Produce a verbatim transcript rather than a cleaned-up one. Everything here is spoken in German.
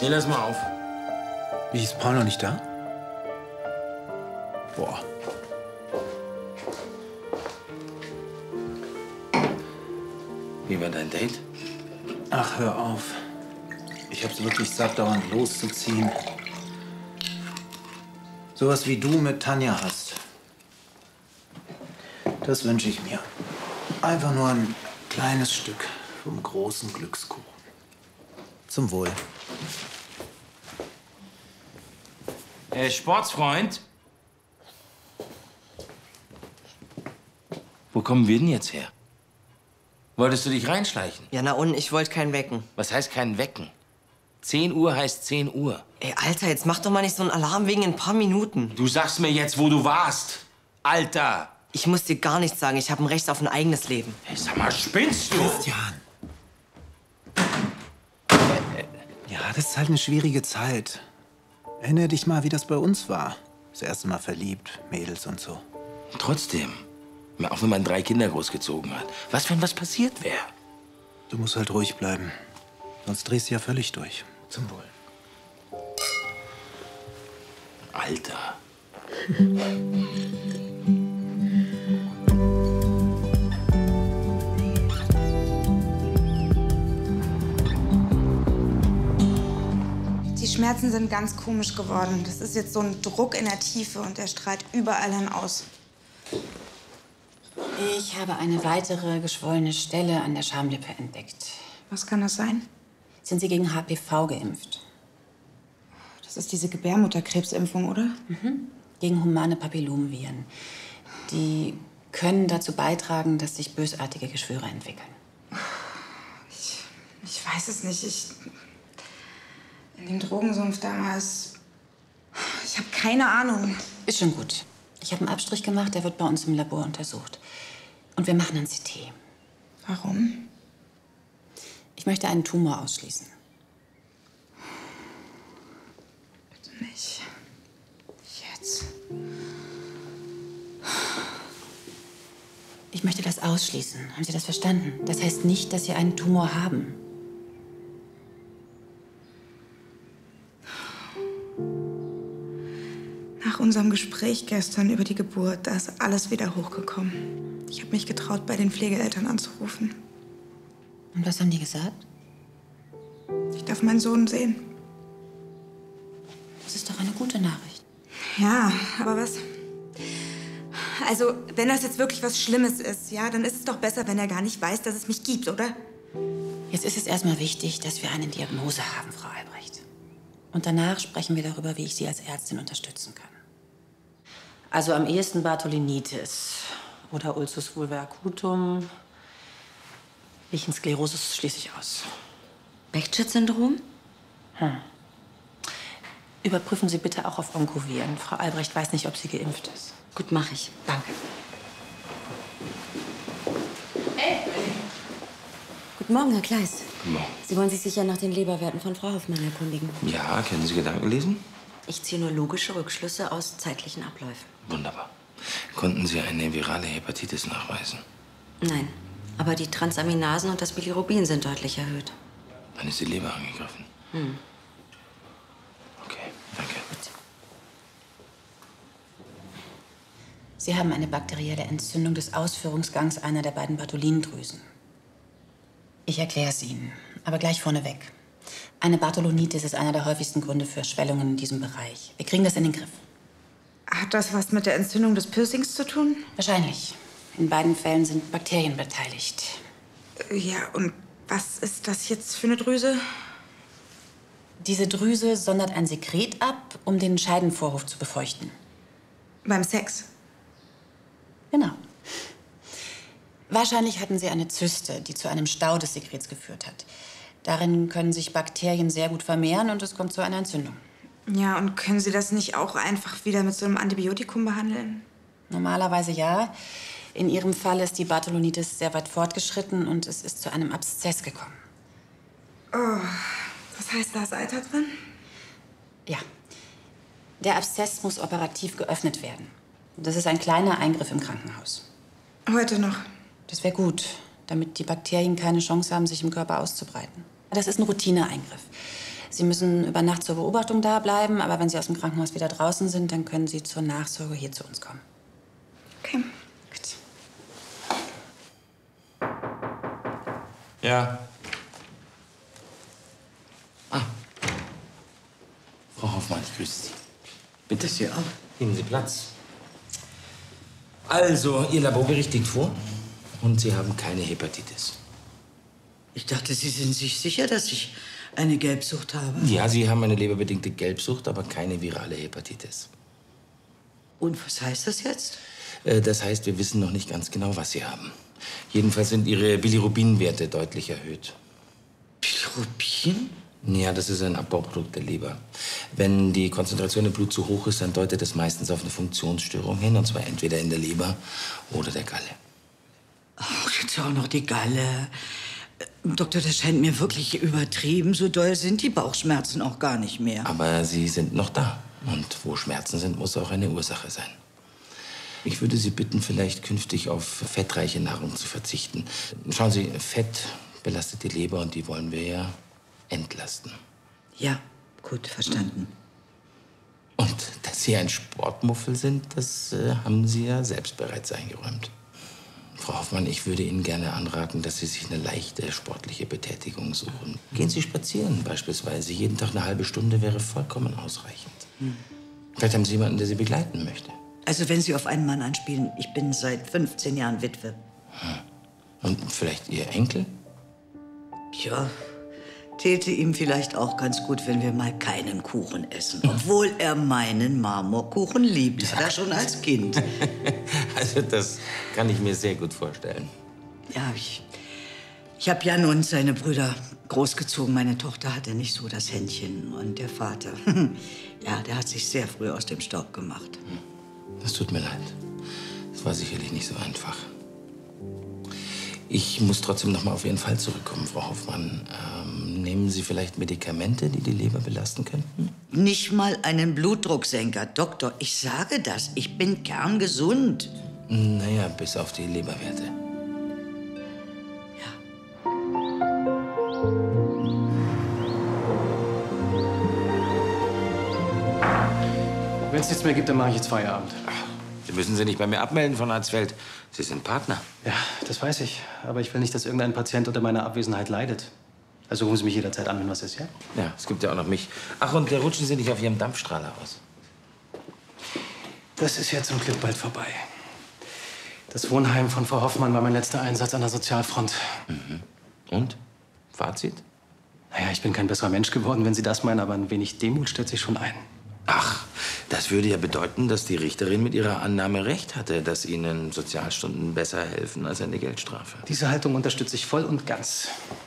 Nee, lass mal auf. Wie, ist Paul noch nicht da? Boah. Wie war dein Date? Ach, hör auf. Ich hab's wirklich satt, dauernd loszuziehen. Sowas wie du mit Tanja hast. Das wünsche ich mir. Einfach nur ein kleines Stück vom großen Glückskuchen. Zum Wohl. Äh, Sportsfreund? Wo kommen wir denn jetzt her? Wolltest du dich reinschleichen? Ja, na und, ich wollte keinen wecken. Was heißt keinen wecken? zehn Uhr heißt zehn Uhr. Ey, Alter, jetzt mach doch mal nicht so einen Alarm wegen ein paar Minuten. Du sagst mir jetzt, wo du warst. Alter! Ich muss dir gar nichts sagen. Ich habe ein Recht auf ein eigenes Leben. Hey, sag mal, spinnst du? Christian! Ja, das ist halt eine schwierige Zeit. Erinner dich mal, wie das bei uns war. Das erste Mal verliebt, Mädels und so. Trotzdem. Auch wenn man drei Kinder großgezogen hat. Was, wenn was passiert wäre? Du musst halt ruhig bleiben. Sonst drehst du ja völlig durch. Zum Wohl. Alter. Die Schmerzen sind ganz komisch geworden. Das ist jetzt so ein Druck in der Tiefe und der strahlt überall hin aus. Ich habe eine weitere geschwollene Stelle an der Schamlippe entdeckt. Was kann das sein? Sind Sie gegen H P V geimpft? Das ist diese Gebärmutterkrebsimpfung, oder? Mhm. Gegen humane Papillomviren. Die können dazu beitragen, dass sich bösartige Geschwüre entwickeln. Ich, ich weiß es nicht. Ich, in dem Drogensumpf damals... Ich habe keine Ahnung. Ist schon gut. Ich habe einen Abstrich gemacht, der wird bei uns im Labor untersucht. Und wir machen ein C T. Warum? Ich möchte einen Tumor ausschließen. Bitte nicht. Jetzt. Ich möchte das ausschließen. Haben Sie das verstanden? Das heißt nicht, dass Sie einen Tumor haben. Nach unserem Gespräch gestern über die Geburt, da ist alles wieder hochgekommen. Ich habe mich getraut, bei den Pflegeeltern anzurufen. Und was haben die gesagt? Ich darf meinen Sohn sehen. Das ist doch eine gute Nachricht. Ja, aber was? Also, wenn das jetzt wirklich was Schlimmes ist, ja, dann ist es doch besser, wenn er gar nicht weiß, dass es mich gibt, oder? Jetzt ist es erstmal wichtig, dass wir eine Diagnose haben, Frau Albrecht. Und danach sprechen wir darüber, wie ich Sie als Ärztin unterstützen kann. Also am ehesten Bartholinitis oder Ulcus vulvae acutum. Lichensklerosis schließe ich aus. Bechdschat-Syndrom? Hm. Überprüfen Sie bitte auch auf Onkoviren. Frau Albrecht weiß nicht, ob sie geimpft ist. Gut, mache ich. Danke. Guten Morgen, Herr Kleis. Guten Morgen. Sie wollen sich sicher nach den Leberwerten von Frau Hoffmann erkundigen. Ja, können Sie Gedanken lesen? Ich ziehe nur logische Rückschlüsse aus zeitlichen Abläufen. Wunderbar. Konnten Sie eine virale Hepatitis nachweisen? Nein, aber die Transaminasen und das Bilirubin sind deutlich erhöht. Dann ist die Leber angegriffen. Hm. Okay, danke. Sie haben eine bakterielle Entzündung des Ausführungsgangs einer der beiden Bartholinendrüsen. Ich erkläre es Ihnen, aber gleich vorneweg. Eine Bartholinitis ist einer der häufigsten Gründe für Schwellungen in diesem Bereich. Wir kriegen das in den Griff. Hat das was mit der Entzündung des Piercings zu tun? Wahrscheinlich. In beiden Fällen sind Bakterien beteiligt. Ja, und was ist das jetzt für eine Drüse? Diese Drüse sondert ein Sekret ab, um den Scheidenvorhof zu befeuchten. Beim Sex? Genau. Wahrscheinlich hatten Sie eine Zyste, die zu einem Stau des Sekrets geführt hat. Darin können sich Bakterien sehr gut vermehren und es kommt zu einer Entzündung. Ja, und können Sie das nicht auch einfach wieder mit so einem Antibiotikum behandeln? Normalerweise ja. In Ihrem Fall ist die Bartholinitis sehr weit fortgeschritten und es ist zu einem Abszess gekommen. Oh, was heißt da ist Eiter drin? Ja. Der Abszess muss operativ geöffnet werden. Das ist ein kleiner Eingriff im Krankenhaus. Heute noch? Das wäre gut, damit die Bakterien keine Chance haben, sich im Körper auszubreiten. Das ist ein Routineeingriff. Sie müssen über Nacht zur Beobachtung da bleiben, aber wenn Sie aus dem Krankenhaus wieder draußen sind, dann können Sie zur Nachsorge hier zu uns kommen. Okay. Gut. Ja. Ah. Frau Hoffmann, ich grüße Sie. Bitte. Sie auch. Nehmen Sie Platz. Also, Ihr Laborbericht liegt vor und Sie haben keine Hepatitis. Ich dachte, Sie sind sich sicher, dass ich eine Gelbsucht habe. Ja, Sie haben eine leberbedingte Gelbsucht, aber keine virale Hepatitis. Und was heißt das jetzt? Äh, Das heißt, wir wissen noch nicht ganz genau, was Sie haben. Jedenfalls sind Ihre Bilirubinwerte deutlich erhöht. Bilirubin? Ja, das ist ein Abbauprodukt der Leber. Wenn die Konzentration im Blut zu hoch ist, dann deutet das meistens auf eine Funktionsstörung hin, und zwar entweder in der Leber oder der Galle. Ach, jetzt auch noch die Galle. Äh, Doktor, das scheint mir wirklich übertrieben. So doll sind die Bauchschmerzen auch gar nicht mehr. Aber sie sind noch da. Und wo Schmerzen sind, muss auch eine Ursache sein. Ich würde Sie bitten, vielleicht künftig auf fettreiche Nahrung zu verzichten. Schauen Sie, Fett belastet die Leber und die wollen wir ja entlasten. Ja, gut, verstanden. Und dass Sie ein Sportmuffel sind, das äh, haben Sie ja selbst bereits eingeräumt. Frau Hoffmann, ich würde Ihnen gerne anraten, dass Sie sich eine leichte sportliche Betätigung suchen. Gehen Sie spazieren beispielsweise. Jeden Tag eine halbe Stunde wäre vollkommen ausreichend. Hm. Vielleicht haben Sie jemanden, der Sie begleiten möchte. Also wenn Sie auf einen Mann anspielen, ich bin seit fünfzehn Jahren Witwe. Hm. Und vielleicht Ihr Enkel? Ja, täte ihm vielleicht auch ganz gut, wenn wir mal keinen Kuchen essen. Obwohl er meinen Marmorkuchen liebt. Hat er schon als Kind. Also das kann ich mir sehr gut vorstellen. Ja, ich, ich habe Jan und seine Brüder großgezogen. Meine Tochter hatte nicht so das Händchen. Und der Vater, ja, der hat sich sehr früh aus dem Staub gemacht. Das tut mir leid. Das war sicherlich nicht so einfach. Ich muss trotzdem noch mal auf Ihren Fall zurückkommen, Frau Hoffmann. Ähm, nehmen Sie vielleicht Medikamente, die die Leber belasten könnten? Nicht mal einen Blutdrucksenker. Doktor, ich sage das. Ich bin kerngesund. Naja, bis auf die Leberwerte. Wenn es nichts mehr gibt, dann mache ich jetzt Feierabend. Sie müssen Sie nicht bei mir abmelden von Arzfeld. Sie sind Partner. Ja, das weiß ich. Aber ich will nicht, dass irgendein Patient unter meiner Abwesenheit leidet. Also rufen Sie mich jederzeit an, wenn was ist, ja? Ja, es gibt ja auch noch mich. Ach, und rutschen Sie nicht auf Ihrem Dampfstrahler aus. Das ist ja zum Glück bald vorbei. Das Wohnheim von Frau Hoffmann war mein letzter Einsatz an der Sozialfront. Mhm. Und? Fazit? Naja, ich bin kein besserer Mensch geworden, wenn Sie das meinen, aber ein wenig Demut stellt sich schon ein. Ach, das würde ja bedeuten, dass die Richterin mit ihrer Annahme recht hatte, dass Ihnen Sozialstunden besser helfen als eine Geldstrafe. Diese Haltung unterstütze ich voll und ganz.